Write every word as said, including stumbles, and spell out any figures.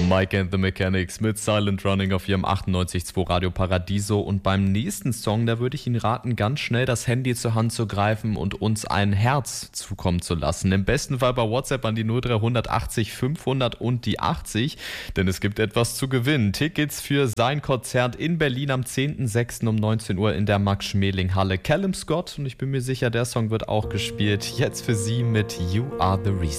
Mike and the Mechanics mit Silent Running auf ihrem achtundneunzig Komma zwei Radio Paradiso. Und beim nächsten Song, da würde ich Ihnen raten, ganz schnell das Handy zur Hand zu greifen und uns ein Herz zukommen zu lassen. Im besten Fall bei WhatsApp an die null drei achtzig fünfhundert und die achtzig, denn es gibt etwas zu gewinnen. Tickets für sein Konzert in Berlin am zehnten sechsten um neunzehn Uhr in der Max-Schmeling-Halle. Callum Scott, und ich bin mir sicher, der Song wird auch gespielt. Jetzt für Sie mit You Are the Reason.